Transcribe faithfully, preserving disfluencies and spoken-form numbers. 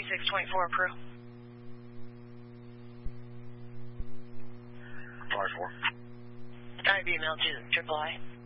twenty-six twenty-four crew. Fire four. I've emailed you, Triple I.